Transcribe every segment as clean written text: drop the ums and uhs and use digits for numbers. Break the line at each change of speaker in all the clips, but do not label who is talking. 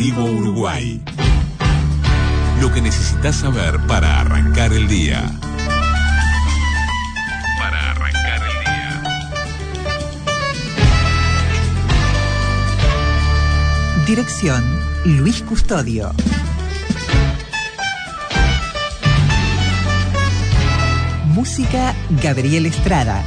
Informativo Uruguay. Lo que necesitas saber para arrancar el día.
Dirección: Luis Custodio. Música: Gabriel Estrada.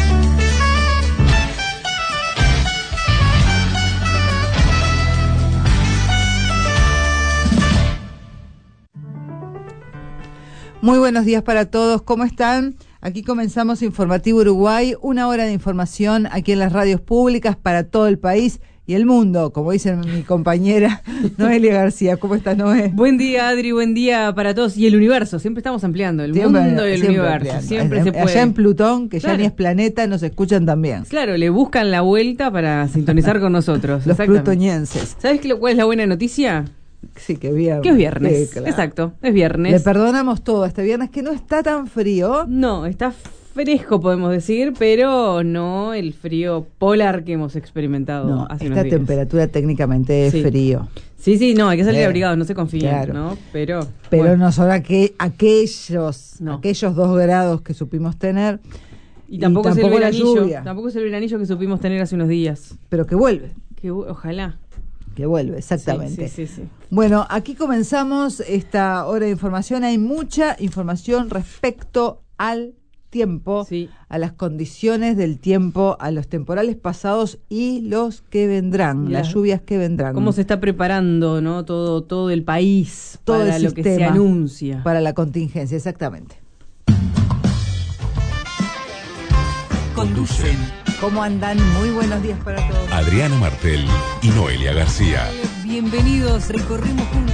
Muy buenos días para todos, ¿cómo están? Aquí comenzamos Informativo Uruguay, una hora de información aquí en las radios públicas para todo el país y el mundo, como dice mi compañera Noelia García. ¿Cómo estás, Noé?
Buen día, Adri, buen día para todos. Y el universo, siempre estamos ampliando, el mundo y el universo, ampliando. Siempre se puede.
Allá en Plutón, que ya ni es planeta, nos escuchan también.
Claro, le buscan la vuelta para sintonizar con nosotros.
Los plutonienses.
¿Sabes cuál es la buena noticia?
Sí, que viernes.
Que es viernes,
claro.
Exacto, es viernes.
Le perdonamos todo este viernes, que no está tan frío.
No, está fresco, podemos decir, pero no el frío polar que hemos experimentado hace unos días.
Esta temperatura técnicamente es frío.
Sí, no, hay que salir abrigados, no se confíen, claro. ¿No? Pero
bueno. No son aquellos 2 grados que supimos tener.
Y tampoco es el veranillo, tampoco es el veranillo que supimos tener hace unos días.
Pero que vuelve.
Ojalá.
Que vuelve, exactamente.
Sí.
Bueno, aquí comenzamos esta hora de información. Hay mucha información respecto al tiempo, a las condiciones del tiempo, a los temporales pasados y los que vendrán, las lluvias que vendrán.
Cómo se está preparando, ¿no? Todo el país
todo
para
el
lo que se anuncia.
Para la contingencia, exactamente.
Conducen.
¿Cómo andan? Muy buenos días para todos.
Adriana Martel y Noelia García.
Bienvenidos, recorrimos juntos.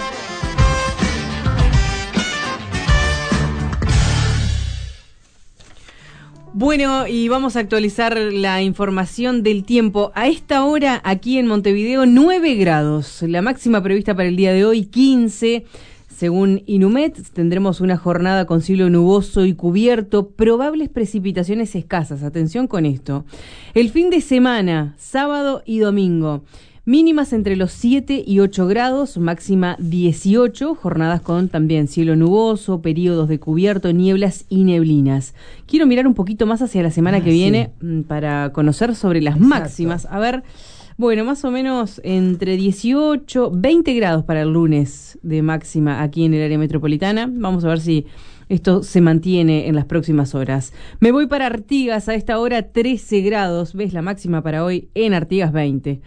Bueno, y vamos a actualizar la información del tiempo. A esta hora, aquí en Montevideo, 9 grados. La máxima prevista para el día de hoy, 15. Según Inumet, tendremos una jornada con cielo nuboso y cubierto, probables precipitaciones escasas. Atención con esto. El fin de semana, sábado y domingo, mínimas entre los 7 y 8 grados, máxima 18, jornadas con también cielo nuboso, periodos de cubierto, nieblas y neblinas. Quiero mirar un poquito más hacia la semana que viene para conocer sobre las máximas. A ver... Bueno, más o menos entre 18, 20 grados para el lunes de máxima aquí en el área metropolitana. Vamos a ver si esto se mantiene en las próximas horas. Me voy para Artigas, a esta hora 13 grados. ¿Ves? La máxima para hoy en Artigas 20.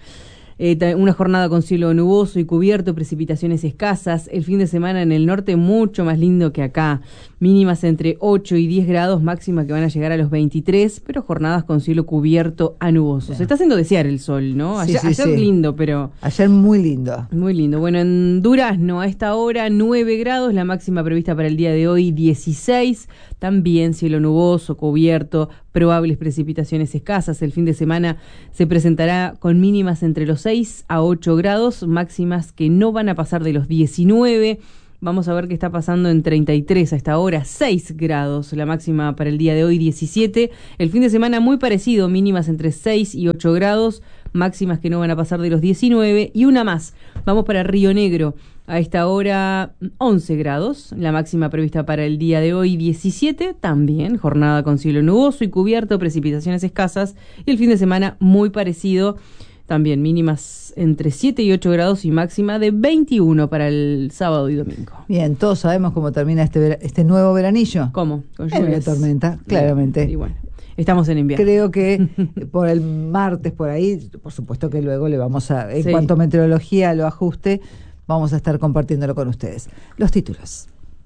Una jornada con cielo nuboso y cubierto, precipitaciones escasas. El fin de semana en el norte mucho más lindo que acá. Mínimas entre 8 y 10 grados, máxima que van a llegar a los 23, pero jornadas con cielo cubierto a nuboso. Se está haciendo desear el sol, ¿no? Ayer lindo, pero...
Ayer muy lindo.
Muy lindo. Bueno, en Durazno a esta hora 9 grados, la máxima prevista para el día de hoy 16. También cielo nuboso, cubierto, probables precipitaciones escasas. El fin de semana se presentará con mínimas entre los 6 a 8 grados, máximas que no van a pasar de los 19. Vamos a ver qué está pasando en 33 a esta hora, 6 grados, la máxima para el día de hoy 17. El fin de semana muy parecido, mínimas entre 6 y 8 grados, máximas que no van a pasar de los 19. Y una más, vamos para Río Negro. A esta hora 11 grados, la máxima prevista para el día de hoy 17, también jornada con cielo nuboso y cubierto, precipitaciones escasas, y el fin de semana muy parecido, también mínimas entre 7 y 8 grados y máxima de 21 para el sábado y domingo.
Bien, todos sabemos cómo termina este nuevo veranillo.
¿Cómo? Con
lluvias. Una tormenta, claramente.
Y bueno, estamos en invierno.
Creo que por el martes, por ahí, por supuesto que luego le vamos a, en cuanto a meteorología lo ajuste, vamos a estar compartiéndolo con ustedes. Los títulos.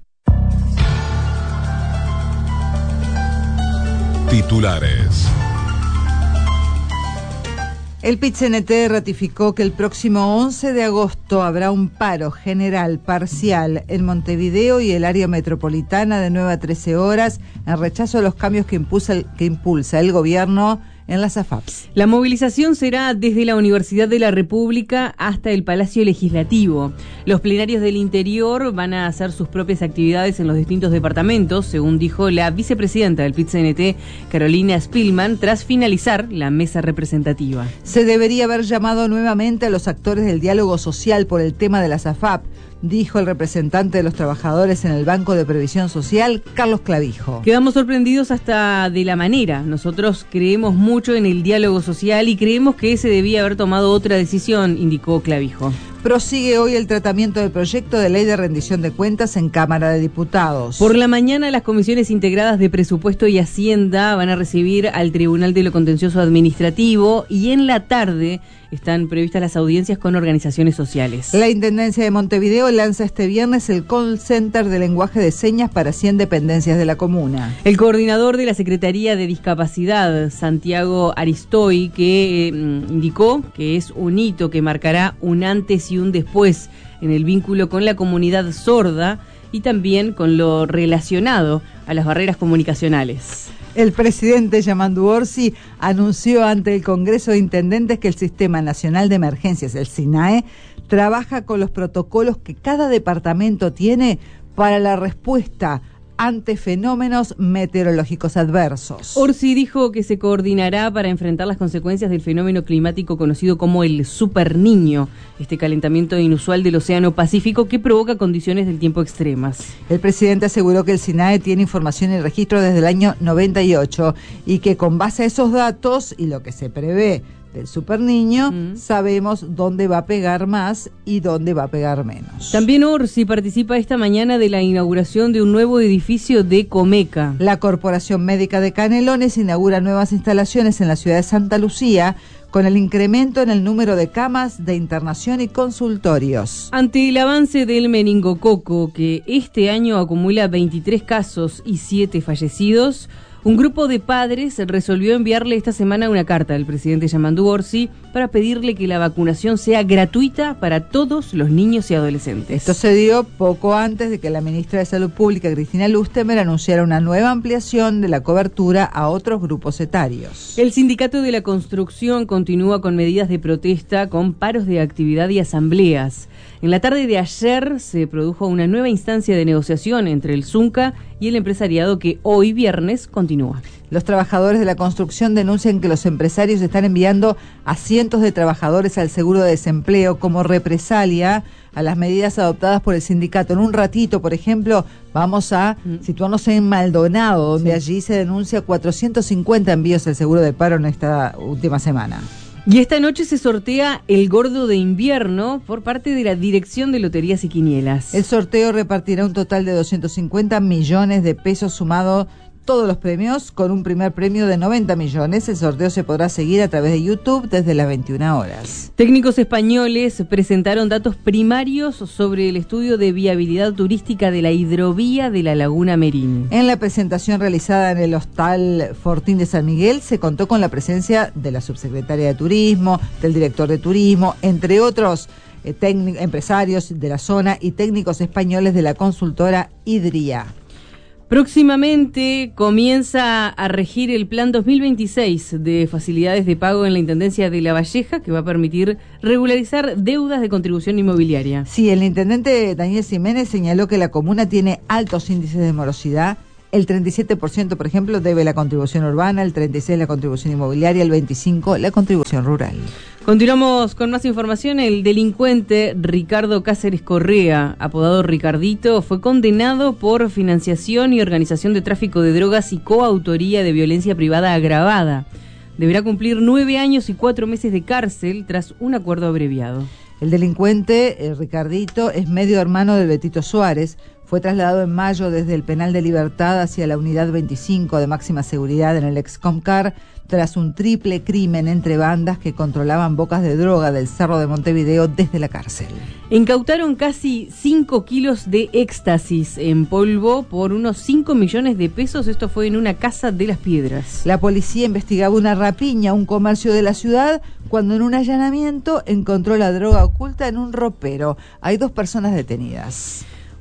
Titulares.
El PIT-CNT ratificó que el próximo 11 de agosto habrá un paro general parcial en Montevideo y el área metropolitana de 9 a 13 horas en rechazo a los cambios que impulsa el gobierno en las AFAPs.
La movilización será desde la Universidad de la República hasta el Palacio Legislativo. Los plenarios del interior van a hacer sus propias actividades en los distintos departamentos, según dijo la vicepresidenta del PIT-CNT, Carolina Spillman, tras finalizar la mesa representativa.
Se debería haber llamado nuevamente a los actores del diálogo social por el tema de las AFAP, dijo el representante de los trabajadores en el Banco de Previsión Social, Carlos Clavijo.
Quedamos sorprendidos hasta de la manera. Nosotros creemos mucho en el diálogo social y creemos que se debía haber tomado otra decisión, indicó Clavijo.
Prosigue hoy el tratamiento del proyecto de ley de rendición de cuentas en Cámara de Diputados.
Por la mañana, las comisiones integradas de Presupuesto y Hacienda van a recibir al Tribunal de lo Contencioso Administrativo y en la tarde están previstas las audiencias con organizaciones sociales.
La Intendencia de Montevideo lanza este viernes el call center de lenguaje de señas para 100 dependencias de la comuna.
El coordinador de la Secretaría de Discapacidad, Santiago Aristoy, que indicó que es un hito que marcará un antes y un después en el vínculo con la comunidad sorda y también con lo relacionado a las barreras comunicacionales.
El presidente Yamandu Orsi anunció ante el Congreso de Intendentes que el Sistema Nacional de Emergencias, el SINAE, trabaja con los protocolos que cada departamento tiene para la respuesta ante fenómenos meteorológicos adversos.
Orsi dijo que se coordinará para enfrentar las consecuencias del fenómeno climático conocido como el Super Niño, este calentamiento inusual del Océano Pacífico que provoca condiciones del tiempo extremas.
El presidente aseguró que el SINAE tiene información y registro desde el año 98 y que con base a esos datos y lo que se prevé del Super Niño, sabemos dónde va a pegar más y dónde va a pegar menos.
También Orsi participa esta mañana de la inauguración de un nuevo edificio de Comeca.
La Corporación Médica de Canelones inaugura nuevas instalaciones en la ciudad de Santa Lucía, con el incremento en el número de camas de internación y consultorios.
Ante el avance del meningococo, que este año acumula 23 casos y 7 fallecidos, un grupo de padres resolvió enviarle esta semana una carta al presidente Yamandu Orsi para pedirle que la vacunación sea gratuita para todos los niños y adolescentes.
Esto se dio poco antes de que la ministra de Salud Pública, Cristina Lustemer, anunciara una nueva ampliación de la cobertura a otros grupos etarios.
El Sindicato de la Construcción continúa con medidas de protesta, con paros de actividad y asambleas. En la tarde de ayer se produjo una nueva instancia de negociación entre el Zunca y el empresariado que hoy viernes continúa.
Los trabajadores de la construcción denuncian que los empresarios están enviando a cientos de trabajadores al seguro de desempleo como represalia a las medidas adoptadas por el sindicato. En un ratito, por ejemplo, vamos a situarnos en Maldonado, donde allí se denuncia 450 envíos al seguro de paro en esta última semana.
Y esta noche se sortea el Gordo de Invierno por parte de la Dirección de Loterías y Quinielas.
El sorteo repartirá un total de 250 millones de pesos sumado todos los premios, con un primer premio de 90 millones. El sorteo se podrá seguir a través de YouTube desde las 21 horas.
Técnicos españoles presentaron datos primarios sobre el estudio de viabilidad turística de la hidrovía de la Laguna Merín.
En la presentación realizada en el Hostal Fortín de San Miguel se contó con la presencia de la subsecretaria de Turismo, del director de Turismo, entre otros empresarios de la zona y técnicos españoles de la consultora Hidria.
Próximamente comienza a regir el Plan 2026 de facilidades de pago en la Intendencia de La Valleja, que va a permitir regularizar deudas de contribución inmobiliaria.
Sí, el intendente Daniel Ximénez señaló que la comuna tiene altos índices de morosidad. El 37%, por ejemplo, debe la contribución urbana, el 36% la contribución inmobiliaria, el 25% la contribución rural.
Continuamos con más información. El delincuente Ricardo Cáceres Correa, apodado Ricardito, fue condenado por financiación y organización de tráfico de drogas y coautoría de violencia privada agravada. Deberá cumplir 9 años y 4 meses de cárcel tras un acuerdo abreviado.
El delincuente, Ricardito, es medio hermano de Betito Suárez. Fue trasladado en mayo desde el Penal de Libertad hacia la Unidad 25 de máxima seguridad en el Excomcar tras un triple crimen entre bandas que controlaban bocas de droga del Cerro de Montevideo desde la cárcel.
Incautaron casi 5 kilos de éxtasis en polvo por unos 5 millones de pesos. Esto fue en una casa de Las Piedras.
La policía investigaba una rapiña a un comercio de la ciudad cuando en un allanamiento encontró la droga oculta en un ropero. Hay 2 personas detenidas.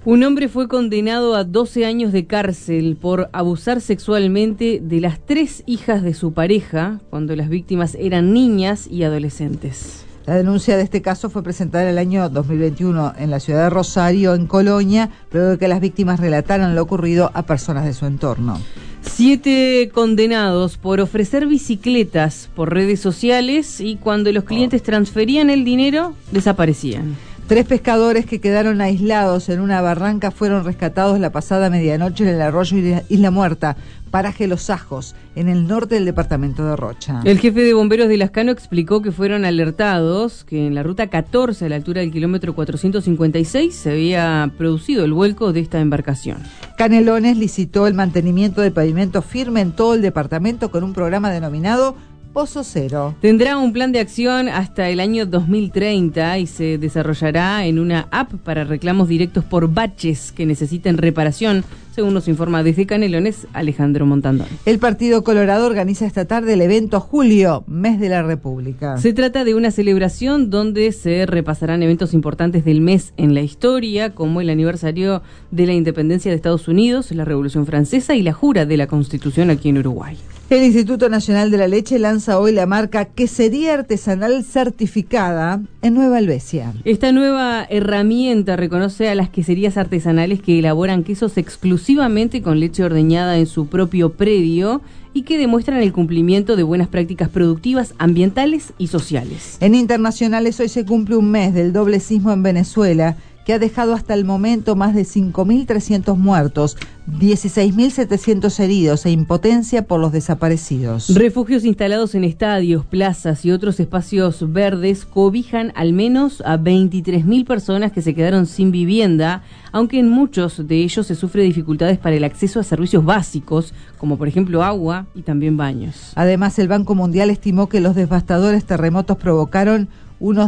Un hombre fue condenado a 12 años de cárcel por abusar sexualmente de las 3 hijas de su pareja cuando las víctimas eran niñas y adolescentes.
La denuncia de este caso fue presentada en el año 2021 en la ciudad de Rosario, en Colonia, luego de que las víctimas relataran lo ocurrido a personas de su entorno.
7 condenados por ofrecer bicicletas por redes sociales y cuando los clientes transferían el dinero, desaparecían.
3 pescadores que quedaron aislados en una barranca fueron rescatados la pasada medianoche en el arroyo Isla Muerta, paraje Los Ajos, en el norte del departamento de Rocha.
El jefe de bomberos de Lascano explicó que fueron alertados que en la ruta 14, a la altura del kilómetro 456, se había producido el vuelco de esta embarcación.
Canelones licitó el mantenimiento del pavimento firme en todo el departamento con un programa denominado Pozo Cero.
Tendrá un plan de acción hasta el año 2030 y se desarrollará en una app para reclamos directos por baches que necesiten reparación, según nos informa desde Canelones Alejandro Montandón.
El Partido Colorado organiza esta tarde el evento Julio, Mes de la República.
Se trata de una celebración donde se repasarán eventos importantes del mes en la historia, como el aniversario de la independencia de Estados Unidos, la Revolución Francesa y la jura de la Constitución aquí en Uruguay.
El Instituto Nacional de la Leche lanza hoy la marca Quesería Artesanal Certificada en Nueva Helvecia.
Esta nueva herramienta reconoce a las queserías artesanales que elaboran quesos exclusivamente con leche ordeñada en su propio predio y que demuestran el cumplimiento de buenas prácticas productivas, ambientales y sociales.
En internacionales hoy se cumple un mes del doble sismo en Venezuela, que ha dejado hasta el momento más de 5.300 muertos, 16.700 heridos e impotencia por los desaparecidos.
Refugios instalados en estadios, plazas y otros espacios verdes cobijan al menos a 23.000 personas que se quedaron sin vivienda, aunque en muchos de ellos se sufre dificultades para el acceso a servicios básicos, como por ejemplo agua y también baños.
Además, el Banco Mundial estimó que los devastadores terremotos provocaron unos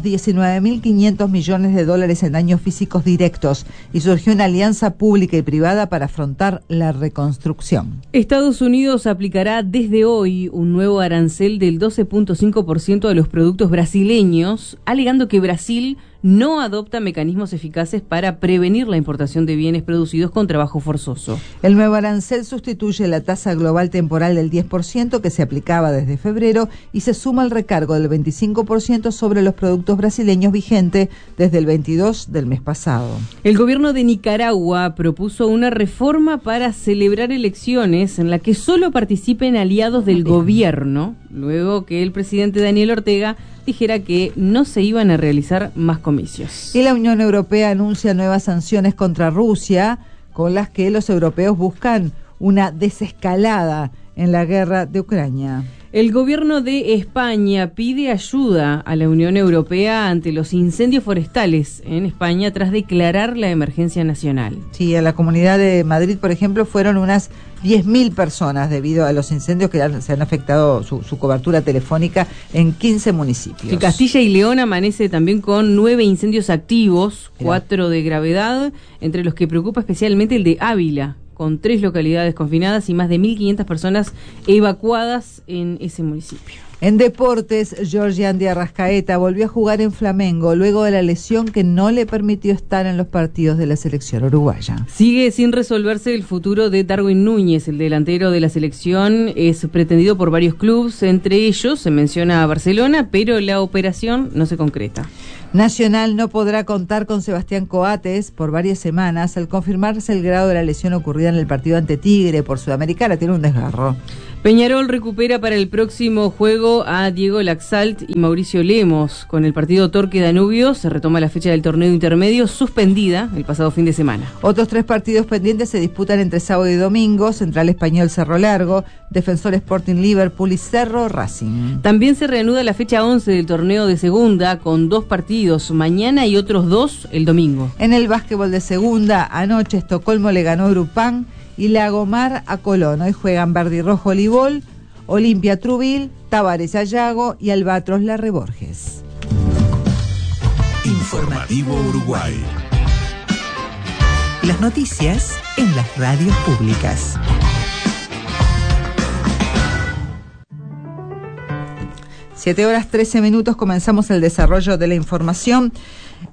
19.500 millones de dólares en daños físicos directos y surgió una alianza pública y privada para afrontar la reconstrucción.
Estados Unidos aplicará desde hoy un nuevo arancel del 12.5% a los productos brasileños, alegando que Brasil no adopta mecanismos eficaces para prevenir la importación de bienes producidos con trabajo forzoso.
El nuevo arancel sustituye la tasa global temporal del 10% que se aplicaba desde febrero y se suma al recargo del 25% sobre los productos brasileños vigente desde el 22 del mes pasado.
El gobierno de Nicaragua propuso una reforma para celebrar elecciones en la que solo participen aliados del gobierno, luego que el presidente Daniel Ortega dijera que no se iban a realizar más comicios.
Y la Unión Europea anuncia nuevas sanciones contra Rusia, con las que los europeos buscan una desescalada en la guerra de Ucrania.
El gobierno de España pide ayuda a la Unión Europea ante los incendios forestales en España tras declarar la emergencia nacional.
Sí, a la Comunidad de Madrid, por ejemplo, fueron unas 10.000 personas debido a los incendios que se han afectado su cobertura telefónica en 15 municipios.
En Castilla y León amanece también con 9 incendios activos, 4 de gravedad, entre los que preocupa especialmente el de Ávila, con 3 localidades confinadas y más de 1.500 personas evacuadas en ese municipio.
En deportes, Georgian de Arrascaeta volvió a jugar en Flamengo luego de la lesión que no le permitió estar en los partidos de la selección uruguaya.
Sigue sin resolverse el futuro de Darwin Núñez, el delantero de la selección. Es pretendido por varios clubes, entre ellos se menciona a Barcelona, pero la operación no se concreta.
Nacional no podrá contar con Sebastián Coates por varias semanas al confirmarse el grado de la lesión ocurrida en el partido ante Tigre por Sudamericana. Tiene un desgarro.
Peñarol recupera para el próximo juego a Diego Laxalt y Mauricio Lemos. Con el partido Torque Danubio se retoma la fecha del torneo intermedio suspendida el pasado fin de semana.
Otros 3 partidos pendientes se disputan entre sábado y domingo: Central Español Cerro Largo, Defensor Sporting Liverpool y Cerro Racing.
También se reanuda la fecha 11 del torneo de segunda con 2 partidos mañana y otros 2 el domingo.
En el básquetbol de segunda, anoche Estocolmo le ganó a Grupán y Lagomar a Colón. Hoy juegan Verde y Rojo Olivol, Olimpia Trubil, Tabares Ayago y Albatros Larre Borges.
Informativo Uruguay.
Las noticias en las radios públicas.
7:13, comenzamos el desarrollo de la información.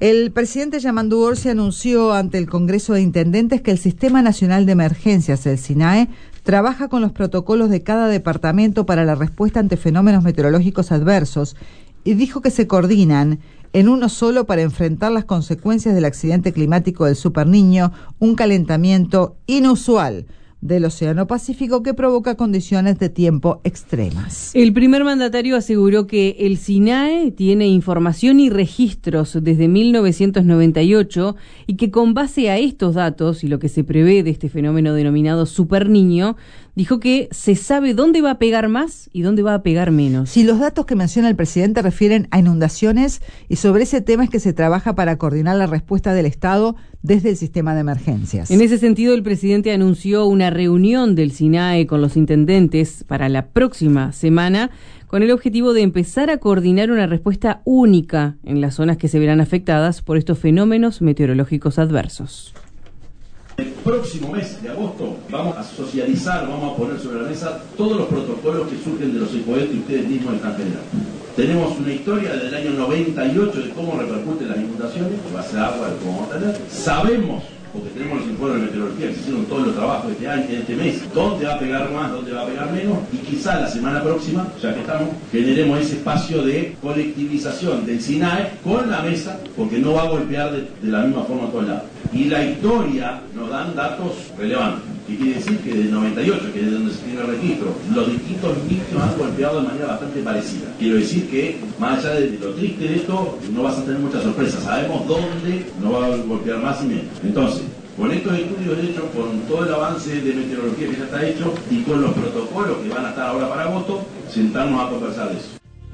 El presidente Yamandu Orsi anunció ante el Congreso de Intendentes que el Sistema Nacional de Emergencias, el SINAE, trabaja con los protocolos de cada departamento para la respuesta ante fenómenos meteorológicos adversos y dijo que se coordinan en uno solo para enfrentar las consecuencias del accidente climático del Super Niño, un calentamiento inusual del Océano Pacífico que provoca condiciones de tiempo extremas.
El primer mandatario aseguró que el SINAE tiene información y registros desde 1998 y que con base a estos datos y lo que se prevé de este fenómeno denominado Super Niño, dijo que se sabe dónde va a pegar más y dónde va a pegar menos.
Si los datos que menciona el presidente refieren a inundaciones, y sobre ese tema es que se trabaja para coordinar la respuesta del Estado desde el sistema de emergencias.
En ese sentido, el presidente anunció una reunión del SINAE con los intendentes para la próxima semana, con el objetivo de empezar a coordinar una respuesta única en las zonas que se verán afectadas por estos fenómenos meteorológicos adversos.
El próximo mes de agosto vamos a socializar, vamos a poner sobre la mesa todos los protocolos que surgen de los ECOET que ustedes mismos están generando. Tenemos una historia desde el año 98 de cómo repercuten las inundaciones, de base de agua, de cómo vamos a tener. Sabemos, porque tenemos los informes de meteorología que se hicieron todos los trabajos de este año, de este mes, dónde va a pegar más, dónde va a pegar menos, y quizá la semana próxima, ya que estamos, generemos ese espacio de colectivización del SINAE con la mesa, porque no va a golpear de la misma forma a todos lados. Y la historia nos dan datos relevantes, que quiere decir que desde el 98, que es de donde se tiene el registro, los distintos niños han golpeado de manera bastante parecida. Quiero decir que, más allá de lo triste de esto, no vas a tener muchas sorpresas. Sabemos dónde no va a golpear más y menos. Entonces, con estos estudios hechos, con todo el avance de meteorología que ya está hecho y con los protocolos que van a estar ahora para agosto, sentarnos a conversar de eso.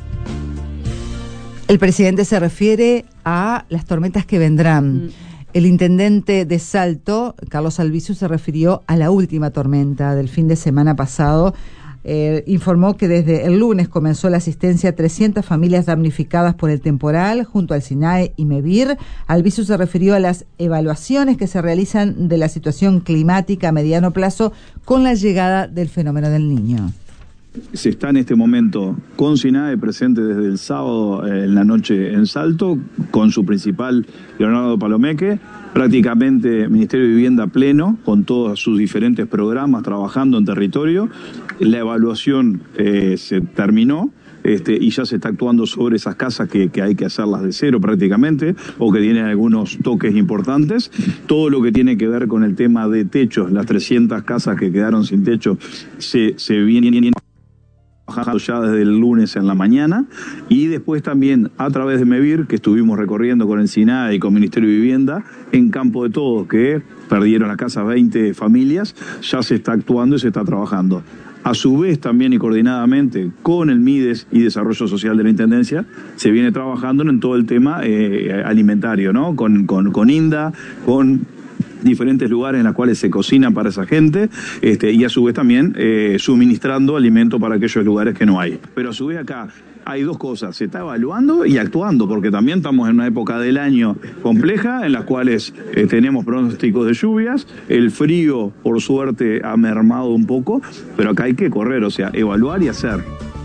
El presidente se refiere a las tormentas que vendrán. El intendente de Salto, Carlos Albizu, se refirió a la última tormenta del fin de semana pasado. Informó que desde el lunes comenzó la asistencia a 300 familias damnificadas por el temporal junto al SINAE y MEVIR. Albizu se refirió a las evaluaciones que se realizan de la situación climática a mediano plazo con la llegada del fenómeno del Niño.
Se está en este momento con SINAE presente desde el sábado en la noche en Salto, con su principal, Leonardo Palomeque, prácticamente Ministerio de Vivienda pleno, con todos sus diferentes programas, trabajando en territorio. La evaluación se terminó. Y ya se está actuando sobre esas casas que hay que hacerlas de cero prácticamente, o que tienen algunos toques importantes. Todo lo que tiene que ver con el tema de techos, las 300 casas que quedaron sin techo, se vienen trabajando ya desde el lunes en la mañana, y después también a través de MEVIR, que estuvimos recorriendo con el SINAE y con el Ministerio de Vivienda, en Campo de Todos, que perdieron la casa 20 familias, ya se está actuando y se está trabajando. A su vez, también y coordinadamente con el MIDES y Desarrollo Social de la Intendencia, se viene trabajando en todo el tema alimentario, ¿no? Con INDA, con diferentes lugares en los cuales se cocina para esa gente, y a su vez también suministrando alimento para aquellos lugares que no hay. Pero a su vez acá hay dos cosas: se está evaluando y actuando, porque también estamos en una época del año compleja, en las cuales tenemos pronósticos de lluvias, el frío por suerte ha mermado un poco, pero acá hay que correr, o sea, evaluar y hacer.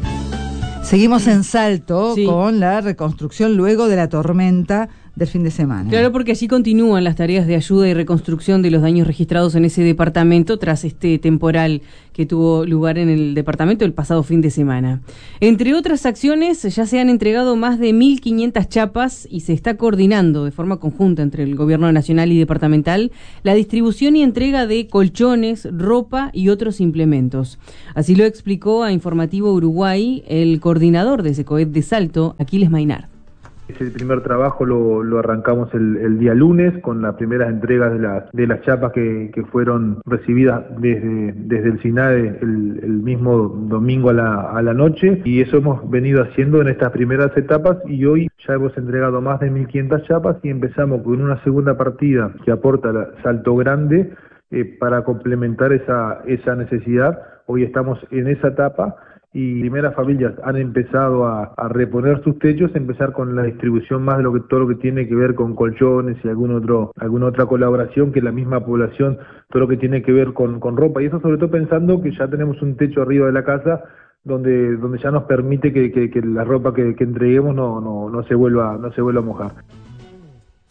Seguimos en Salto con la reconstrucción luego de la tormenta del fin de semana.
Claro, porque allí continúan las tareas de ayuda y reconstrucción de los daños registrados en ese departamento tras este temporal que tuvo lugar en el departamento el pasado fin de semana. Entre otras acciones, ya se han entregado más de 1.500 chapas y se está coordinando de forma conjunta entre el gobierno nacional y departamental la distribución y entrega de colchones, ropa y otros implementos. Así lo explicó a Informativo Uruguay el coordinador de ECOET de Salto, Aquiles Maynard.
Ese primer trabajo lo arrancamos el día lunes con las primeras entregas de las chapas que fueron recibidas desde el SINAE el mismo domingo a la noche, y eso hemos venido haciendo en estas primeras etapas, y hoy ya hemos entregado más de 1.500 chapas y empezamos con una segunda partida que aporta Salto Grande para complementar esa necesidad. Hoy estamos en esa etapa y primeras familias han empezado a reponer sus techos, empezar con la distribución más de todo lo que tiene que ver con colchones y alguna otra colaboración que la misma población, todo lo que tiene que ver con ropa, y eso sobre todo pensando que ya tenemos un techo arriba de la casa donde ya nos permite que la ropa que entreguemos no se vuelva a mojar.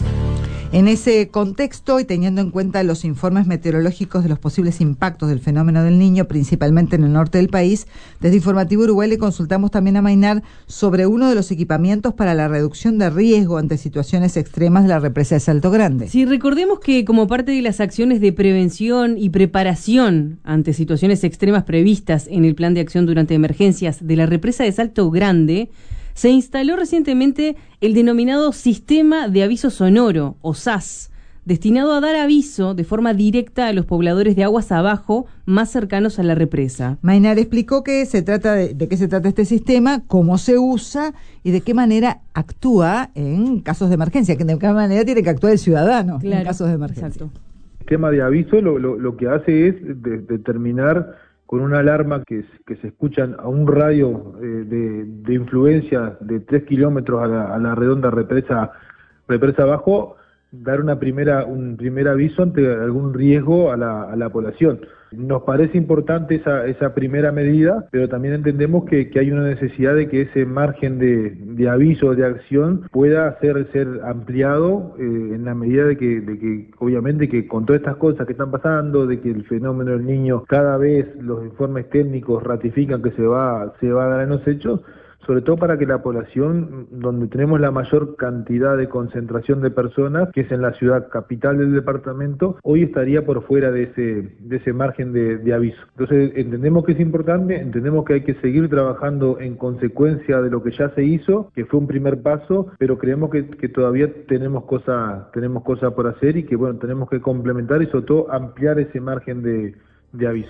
En ese contexto y teniendo en cuenta los informes meteorológicos de los posibles impactos del fenómeno del Niño, principalmente en el norte del país, desde Informativo Uruguay le consultamos también a Maynard sobre uno de los equipamientos para la reducción de riesgo ante situaciones extremas de la represa de Salto Grande.
Sí, recordemos que como parte de las acciones de prevención y preparación ante situaciones extremas previstas en el Plan de Acción durante Emergencias de la represa de Salto Grande, se instaló recientemente el denominado Sistema de Aviso Sonoro, o SAS, destinado a dar aviso de forma directa a los pobladores de aguas abajo más cercanos a la represa.
Maynard explicó que se trata de qué se trata este sistema, cómo se usa y de qué manera actúa en casos de emergencia, que de qué manera tiene que actuar el ciudadano en casos de emergencia.
Exacto. El sistema de aviso lo que hace es determinar con una alarma que se escuchan a un radio de influencia de 3 kilómetros a la redonda represa abajo, dar un primer aviso ante algún riesgo a la población. Nos parece importante esa primera medida, pero también entendemos que hay una necesidad de que ese margen de aviso, de acción, pueda ser ampliado en la medida de que obviamente que con todas estas cosas que están pasando, de que el fenómeno del Niño cada vez los informes técnicos ratifican que se va a dar en los hechos, sobre todo para que la población, donde tenemos la mayor cantidad de concentración de personas, que es en la ciudad capital del departamento, hoy estaría por fuera de ese margen de aviso. Entonces entendemos que es importante, entendemos que hay que seguir trabajando en consecuencia de lo que ya se hizo, que fue un primer paso, pero creemos que todavía tenemos cosas por hacer y que bueno, tenemos que complementar y sobre todo ampliar ese margen de aviso.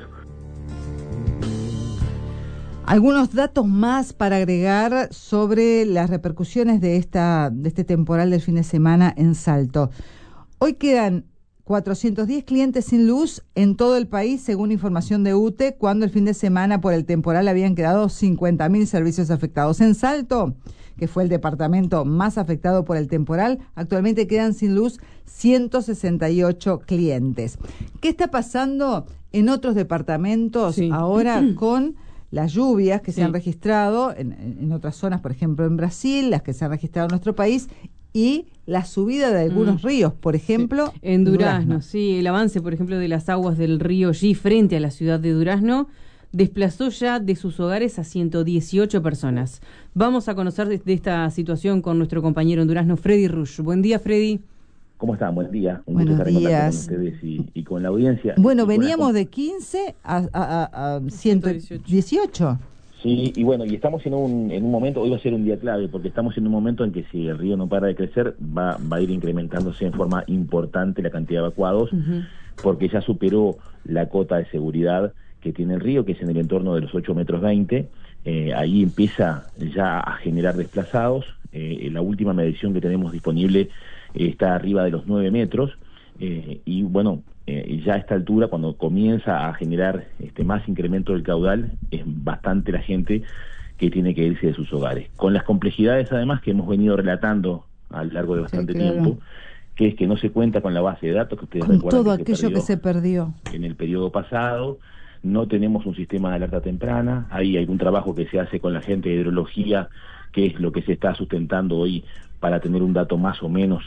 Algunos datos más para agregar sobre las repercusiones de este temporal del fin de semana en Salto. Hoy quedan 410 clientes sin luz en todo el país, según información de UTE, cuando el fin de semana por el temporal habían quedado 50.000 servicios afectados. En Salto, que fue el departamento más afectado por el temporal, actualmente quedan sin luz 168 clientes. ¿Qué está pasando en otros departamentos ahora con las lluvias que se han registrado en otras zonas, por ejemplo en Brasil, las que se han registrado en nuestro país, y la subida de algunos ríos, por ejemplo,
en Durazno? Sí, el avance, por ejemplo, de las aguas del río G frente a la ciudad de Durazno desplazó ya de sus hogares a 118 personas. Vamos a conocer de esta situación con nuestro compañero en Durazno, Freddy Rush. Buen día, Freddy.
¿Cómo están? Buen día.
Buenos días.
Con ustedes y con la audiencia.
Bueno, veníamos de 15 a 118.
Sí, y bueno, y estamos en un momento, hoy va a ser un día clave, porque estamos en un momento en que si el río no para de crecer, va a ir incrementándose en forma importante la cantidad de evacuados, porque ya superó la cota de seguridad que tiene el río, que es en el entorno de los 8,20 metros. Ahí empieza ya a generar desplazados. La última medición que tenemos disponible está arriba de los 9 metros, y bueno, ya a esta altura, cuando comienza a generar más incremento del caudal, es bastante la gente que tiene que irse de sus hogares. Con las complejidades, además, que hemos venido relatando a lo largo de bastante tiempo, que es que no se cuenta con la base de datos que ustedes
con
recuerdan
todo aquello que se perdió
en el periodo pasado. No tenemos un sistema de alerta temprana. Hay algún trabajo que se hace con la gente de hidrología, que es lo que se está sustentando hoy para tener un dato más o menos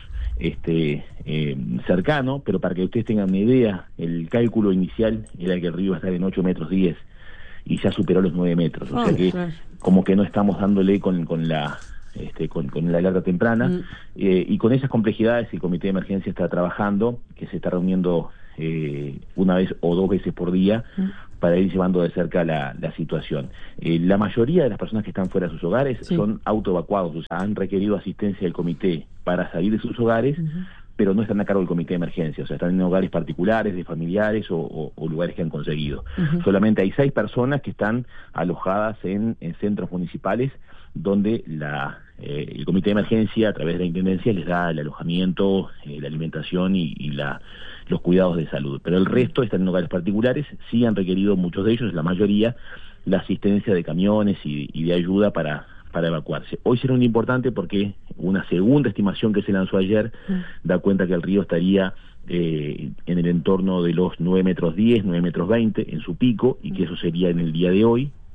cercano, pero para que ustedes tengan una idea, el cálculo inicial era que el río va a estar en 8,10 metros y ya superó los 9 metros. O sea que como que no estamos dándole con la alerta temprana, y con esas complejidades el Comité de Emergencia está trabajando, que se está reuniendo una vez o 2 veces por día para ir llevando de cerca la situación. La mayoría de las personas que están fuera de sus hogares son autoevacuados, o sea, han requerido asistencia del comité para salir de sus hogares, pero no están a cargo del Comité de Emergencia, o sea, están en hogares particulares, de familiares o lugares que han conseguido. Solamente hay 6 personas que están alojadas en centros municipales, donde el Comité de Emergencia, a través de la Intendencia, les da el alojamiento, la alimentación y los cuidados de salud. Pero el resto están en hogares particulares. Sí han requerido, muchos de ellos, la mayoría, la asistencia de camiones y de ayuda para evacuarse. Hoy será un día importante porque una segunda estimación que se lanzó ayer da cuenta que el río estaría en el entorno de los 9,10 metros, 9,20 metros en su pico, y que eso sería en el día de hoy.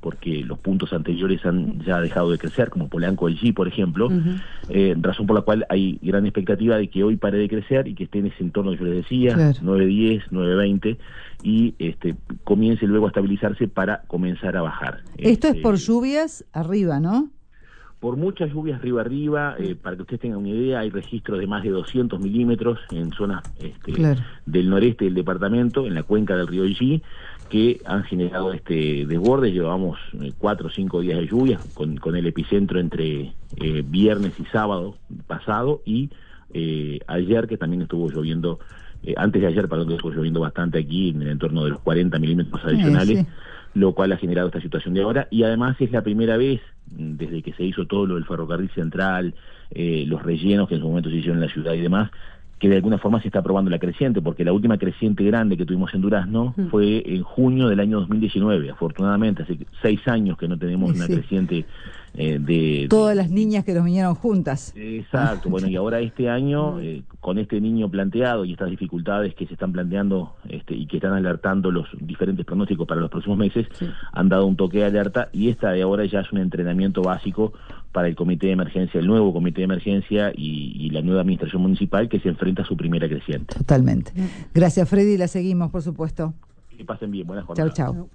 porque los puntos anteriores han ya dejado de crecer, como Polanco del G, por ejemplo, razón por la cual hay gran expectativa de que hoy pare de crecer y que esté en ese entorno que yo les decía, claro, 9.10, 9.20, y comience luego a estabilizarse para comenzar a bajar.
Esto es por lluvias arriba, ¿no?
Por muchas lluvias arriba, para que ustedes tengan una idea, hay registros de más de 200 milímetros en zonas claro, del noreste del departamento, en la cuenca del río G, que han generado este desborde. Llevamos 4 o 5 días de lluvia, con el epicentro entre viernes y sábado pasado, y ayer, que también estuvo lloviendo, antes de ayer, perdón, que estuvo lloviendo bastante aquí, en el entorno de los 40 milímetros adicionales, sí, lo cual ha generado esta situación de ahora, y además es la primera vez desde que se hizo todo lo del ferrocarril central, los rellenos que en su momento se hicieron en la ciudad y demás, que de alguna forma se está probando la creciente, porque la última creciente grande que tuvimos en Durazno fue en junio del año 2019, afortunadamente, hace 6 años que no tenemos una creciente
todas las niñas que nos vinieron juntas.
Exacto, bueno, y ahora este año, con este niño planteado y estas dificultades que se están planteando y que están alertando los diferentes pronósticos para los próximos meses, han dado un toque de alerta, y esta de ahora ya es un entrenamiento básico para el comité de emergencia, el nuevo comité de emergencia y la nueva administración municipal, que se enfrenta a su primera creciente.
Totalmente. Gracias, Freddy, la seguimos, por supuesto.
Que pasen bien, buenas jornadas.
Chau, chau.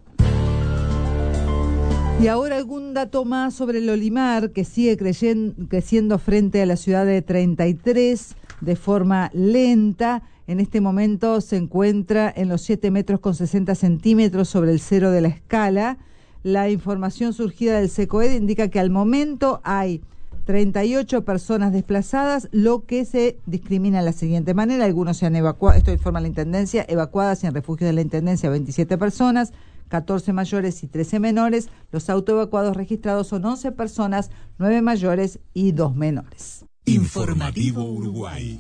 Y ahora algún dato más sobre el olimar, que sigue creciendo frente a la ciudad de 33 de forma lenta. En este momento se encuentra en los 7 metros con 60 centímetros sobre el cero de la escala. La información surgida del SECOED indica que al momento hay 38 personas desplazadas, lo que se discrimina de la siguiente manera: algunos se han evacuado, esto informa la Intendencia, evacuadas en refugios de la Intendencia 27 personas, 14 mayores y 13 menores. Los autoevacuados registrados son 11 personas, 9 mayores y 2 menores.
Informativo Uruguay.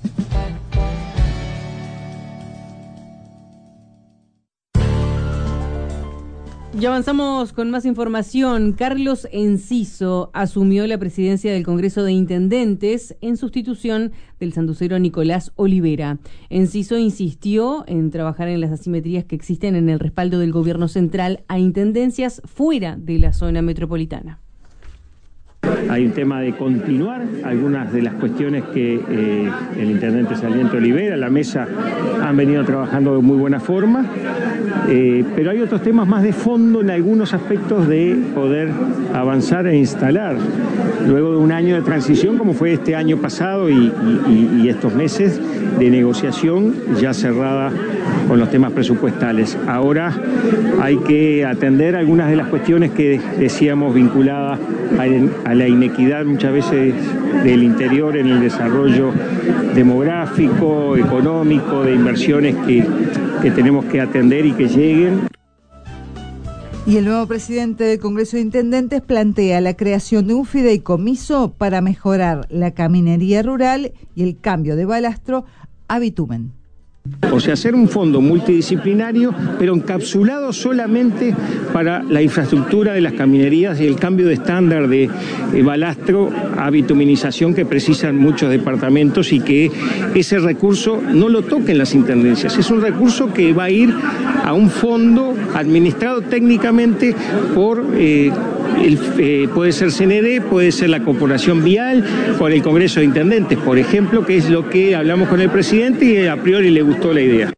Ya avanzamos con más información. Carlos Enciso asumió la presidencia del Congreso de Intendentes en sustitución del sanducero Nicolás Olivera. Enciso insistió en trabajar en las asimetrías que existen en el respaldo del gobierno central a intendencias fuera de la zona metropolitana.
Hay un tema de continuar algunas de las cuestiones que el intendente saliente Olivera, la mesa, han venido trabajando de muy buena forma, pero hay otros temas más de fondo en algunos aspectos de poder avanzar e instalar, luego de un año de transición como fue este año pasado y estos meses de negociación ya cerrada con los temas presupuestales. Ahora hay que atender algunas de las cuestiones que decíamos vinculadas a la inequidad muchas veces del interior en el desarrollo demográfico, económico, de inversiones que tenemos que atender y que lleguen.
Y el nuevo presidente del Congreso de Intendentes plantea la creación de un fideicomiso para mejorar la caminería rural y el cambio de balastro a bitumen.
O sea, hacer un fondo multidisciplinario, pero encapsulado solamente para la infraestructura de las caminerías y el cambio de estándar de balastro a bituminización que precisan muchos departamentos, y que ese recurso no lo toquen las intendencias. Es un recurso que va a ir a un fondo administrado técnicamente por puede ser CND, puede ser la Corporación Vial, por el Congreso de Intendentes, por ejemplo, que es lo que hablamos con el presidente y a priori le gustó la idea.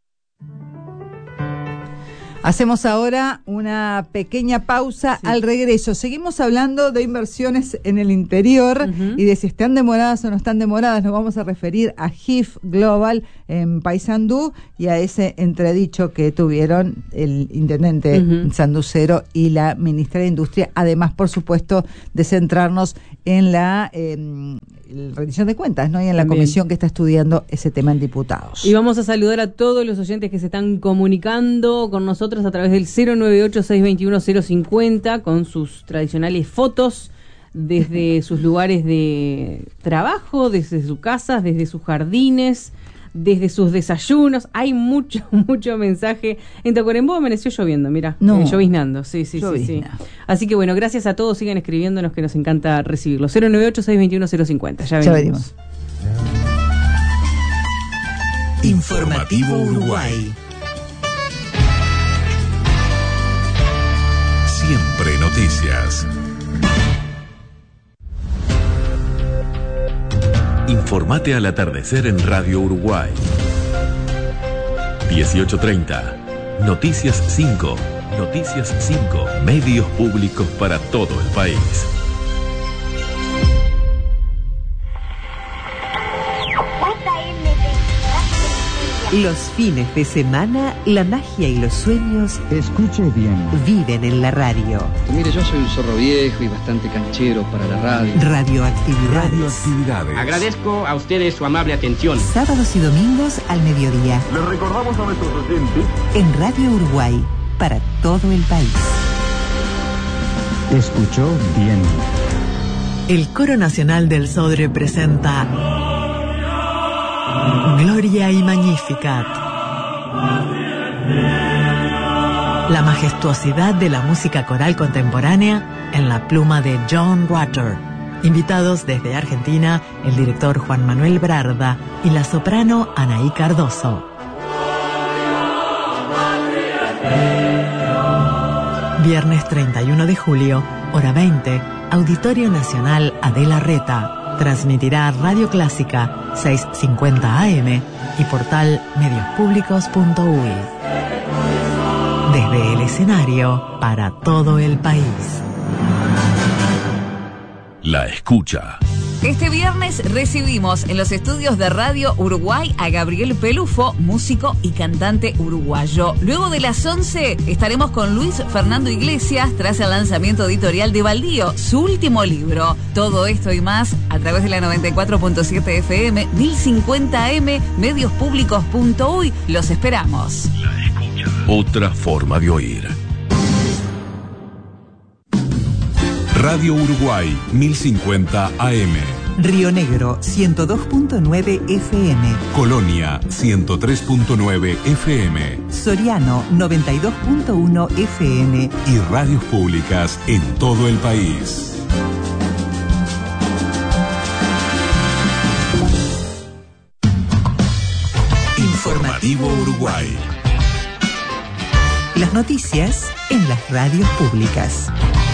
Hacemos ahora una pequeña pausa. Al regreso seguimos hablando de inversiones en el interior y de si están demoradas o no están demoradas. Nos vamos a referir a GIF Global en Paysandú y a ese entredicho que tuvieron el intendente sanducero y la ministra de Industria, además, por supuesto, de centrarnos en la rendición de cuentas, ¿no? Y en la comisión que está estudiando ese tema en diputados.
Y vamos a saludar a todos los oyentes que se están comunicando con nosotros a través del 098-621-050 con sus tradicionales fotos desde sus lugares de trabajo, desde sus casas, desde sus jardines, desde sus desayunos. Hay mucho mensaje. En Tacuarembó amaneció lloviendo, mira, lloviznando, sí. Así que bueno, gracias a todos, sigan escribiéndonos, que nos encanta recibirlos. 098-621-050, ya venimos.
Informativo Uruguay. Siempre nos noticias. Informate al atardecer en Radio Uruguay. 18:30. Noticias 5. Noticias 5. Medios públicos para todo el país.
Los fines de semana, la magia y los sueños, escuche bien, viven en la radio.
Mire, yo soy un zorro viejo y bastante canchero para la radio.
Radioactividades.
Agradezco a ustedes su amable atención.
Sábados y domingos al mediodía.
Les recordamos a nuestros oyentes
en Radio Uruguay, para todo el país.
Escuchó bien.
El Coro Nacional del Sodre presenta Gloria y Magnificat. La majestuosidad de la música coral contemporánea en la pluma de John Rutter. Invitados desde Argentina, el director Juan Manuel Brarda y la soprano Anaí Cardoso. Viernes 31 de julio, hora 20, Auditorio Nacional Adela Reta. Transmitirá Radio Clásica 650 AM y portal mediospublicos.uy. Desde el escenario para todo el país.
La escucha.
Este viernes recibimos en los estudios de Radio Uruguay a Gabriel Pelufo, músico y cantante uruguayo. Luego de las 11 estaremos con Luis Fernando Iglesias tras el lanzamiento editorial de Baldío, su último libro. Todo esto y más a través de la 94.7 FM, 1050 AM, mediospublicos.uy. Los esperamos.
La escucha. Otra forma de oír. Radio Uruguay, 1050 AM.
Río Negro, 102.9 FM.
Colonia, 103.9 FM.
Soriano, 92.1 FM.
Y radios públicas en todo el país. Informativo Uruguay.
Las noticias en las radios públicas.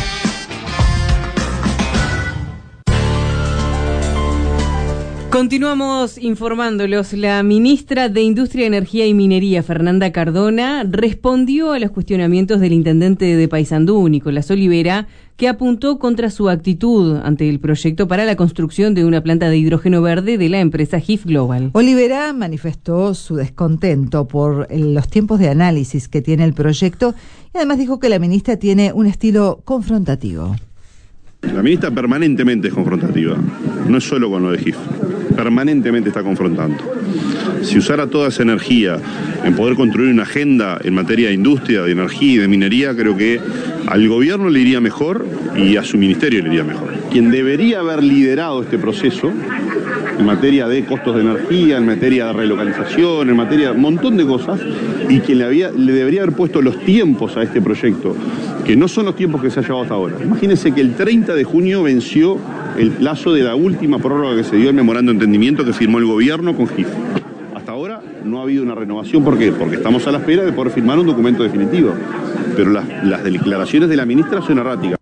Continuamos informándolos. La ministra de Industria, Energía y Minería, Fernanda Cardona, respondió a los cuestionamientos del intendente de Paysandú, Nicolás Olivera, que apuntó contra su actitud ante el proyecto para la construcción de una planta de hidrógeno verde de la empresa HIF Global.
Olivera manifestó su descontento por los tiempos de análisis que tiene el proyecto y además dijo que la ministra tiene un estilo confrontativo.
La ministra permanentemente es confrontativa, no es solo con lo de HIF, permanentemente está confrontando. Si usara toda esa energía en poder construir una agenda en materia de industria, de energía y de minería, creo que al gobierno le iría mejor y a su ministerio le iría mejor. Quien debería haber liderado este proceso en materia de costos de energía, en materia de relocalización, en materia de un montón de cosas, y quien le debería haber puesto los tiempos a este proyecto, que no son los tiempos que se ha llevado hasta ahora. Imagínense que el 30 de junio venció el plazo de la última prórroga que se dio el memorando de entendimiento que firmó el gobierno con HIF. Hasta ahora no ha habido una renovación. ¿Por qué? Porque estamos a la espera de poder firmar un documento definitivo. Pero las declaraciones de la ministra son erráticas.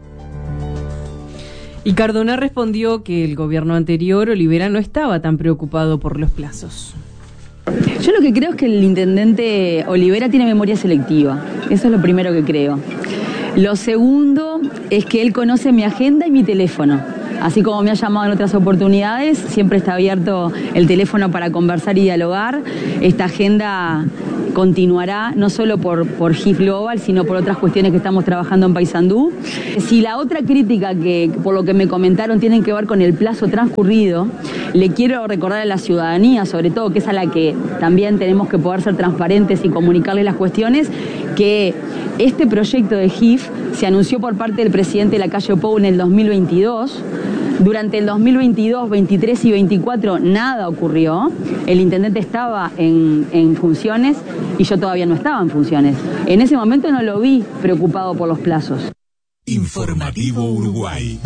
Y Cardona respondió que el gobierno anterior, Olivera, no estaba tan preocupado por los plazos.
Yo lo que creo es que el intendente Olivera tiene memoria selectiva. Eso es lo primero que creo. Lo segundo es que él conoce mi agenda y mi teléfono. Así como me ha llamado en otras oportunidades, siempre está abierto el teléfono para conversar y dialogar. Esta agenda continuará no solo por HIF Global, sino por otras cuestiones que estamos trabajando en Paysandú. Si la otra crítica que por lo que me comentaron tienen que ver con el plazo transcurrido, le quiero recordar a la ciudadanía, sobre todo, que es a la que también tenemos que poder ser transparentes y comunicarles las cuestiones, que este proyecto de HIF se anunció por parte del presidente Lacalle Pou en el 2022. Durante el 2022, 23 y 24 nada ocurrió. El intendente estaba en funciones y yo todavía no estaba en funciones. En ese momento no lo vi preocupado por los plazos.
Informativo Uruguay.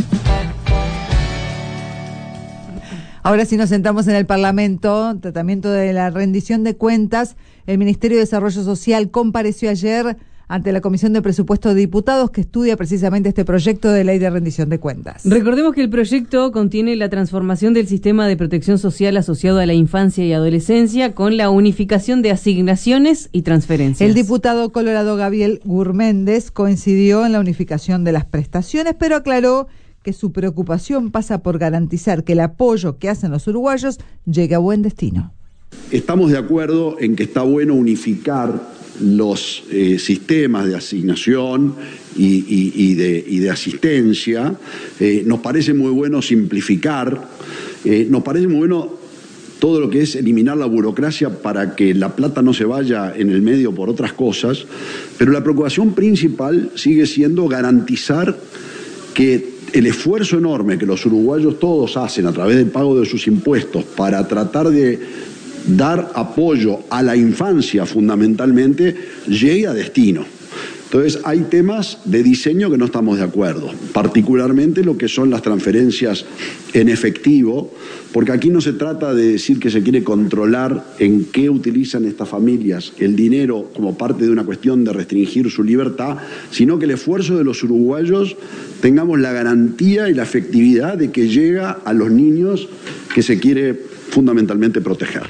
Ahora sí nos sentamos en el Parlamento, tratamiento de la rendición de cuentas. El Ministerio de Desarrollo Social compareció ayer ante la Comisión de Presupuesto de Diputados que estudia precisamente este proyecto de ley de rendición de cuentas.
Recordemos que el proyecto contiene la transformación del sistema de protección social asociado a la infancia y adolescencia con la unificación de asignaciones y transferencias.
El diputado colorado Gabriel Gurméndez coincidió en la unificación de las prestaciones, pero aclaró que su preocupación pasa por garantizar que el apoyo que hacen los uruguayos llegue a buen destino.
Estamos de acuerdo en que está bueno unificar los sistemas de asignación y de asistencia. Nos parece muy bueno simplificar, nos parece muy bueno todo lo que es eliminar la burocracia para que la plata no se vaya en el medio por otras cosas, pero la preocupación principal sigue siendo garantizar que el esfuerzo enorme que los uruguayos todos hacen a través del pago de sus impuestos para tratar de dar apoyo a la infancia fundamentalmente llegue a destino. Entonces hay temas de diseño que no estamos de acuerdo, particularmente lo que son las transferencias en efectivo, porque aquí no se trata de decir que se quiere controlar en qué utilizan estas familias el dinero como parte de una cuestión de restringir su libertad, sino que el esfuerzo de los uruguayos tengamos la garantía y la efectividad de que llega a los niños que se quiere fundamentalmente proteger.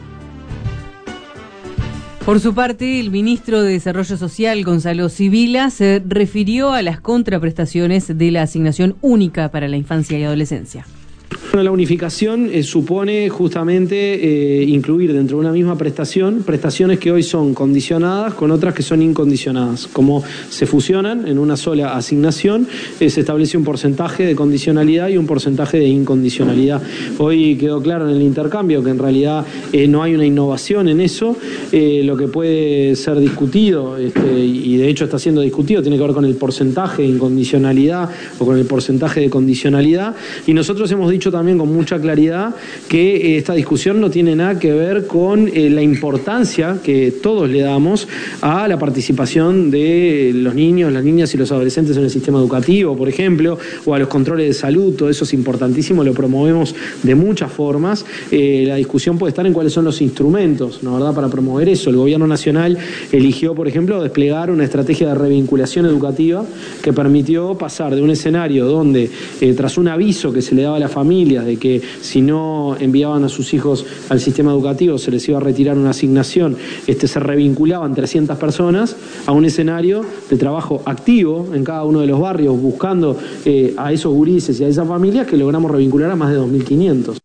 Por su parte, el ministro de Desarrollo Social, Gonzalo Sibila, se refirió a las contraprestaciones de la asignación única para la infancia y adolescencia.
Bueno, la unificación supone justamente incluir dentro de una misma prestación, prestaciones que hoy son condicionadas con otras que son incondicionadas. Como se fusionan en una sola asignación, se establece un porcentaje de condicionalidad y un porcentaje de incondicionalidad. Hoy quedó claro en el intercambio que en realidad no hay una innovación en eso. Lo que puede ser discutido, y de hecho está siendo discutido, tiene que ver con el porcentaje de incondicionalidad o con el porcentaje de condicionalidad. Y nosotros hemos dicho también con mucha claridad que esta discusión no tiene nada que ver con la importancia que todos le damos a la participación de los niños, las niñas y los adolescentes en el sistema educativo, por ejemplo, o a los controles de salud. Todo eso es importantísimo, lo promovemos de muchas formas. La discusión puede estar en cuáles son los instrumentos, ¿no, verdad?, para promover eso. El Gobierno Nacional eligió, por ejemplo, desplegar una estrategia de revinculación educativa que permitió pasar de un escenario donde, tras un aviso que se le daba a la familia de que si no enviaban a sus hijos al sistema educativo se les iba a retirar una asignación, se revinculaban 300 personas a un escenario de trabajo activo en cada uno de los barrios, buscando a esos gurises y a esas familias, que logramos revincular a más de 2.500.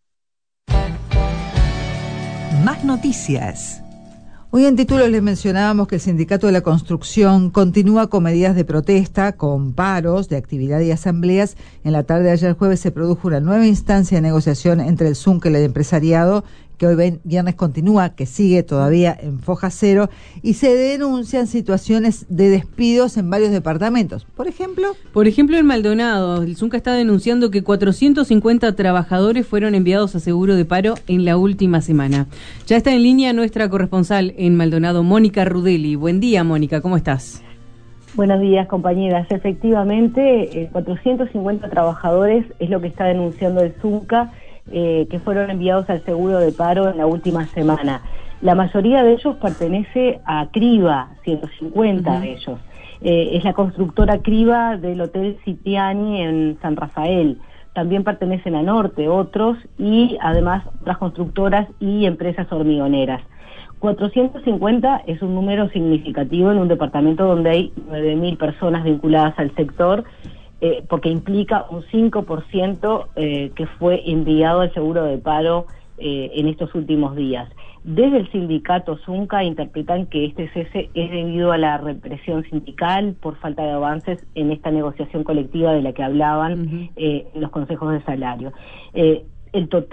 Más noticias.
Hoy en títulos les mencionábamos que el Sindicato de la Construcción continúa con medidas de protesta, con paros de actividad y asambleas. En la tarde de ayer jueves se produjo una nueva instancia de negociación entre el Zunca y el empresariado, que hoy viernes continúa, que sigue todavía en foja cero, y se denuncian situaciones de despidos en varios departamentos. Por ejemplo,
en Maldonado, el Zunca está denunciando que 450 trabajadores fueron enviados a seguro de paro en la última semana. Ya está en línea nuestra corresponsal en Maldonado, Mónica Rudelli. Buen día, Mónica, ¿cómo estás?
Buenos días, compañeras. Efectivamente, 450 trabajadores es lo que está denunciando el Zunca, que fueron enviados al seguro de paro en la última semana. La mayoría de ellos pertenece a Criba, 150 de ellos. Es la constructora Criba del Hotel Cipriani en San Rafael. También pertenecen a Norte otros, y además otras constructoras y empresas hormigoneras. 450 es un número significativo en un departamento donde hay 9.000 personas vinculadas al sector, porque implica un 5% que fue enviado al seguro de paro en estos últimos días. Desde el sindicato Zunca interpretan que este cese es debido a la represión sindical por falta de avances en esta negociación colectiva de la que hablaban los consejos de salario. El total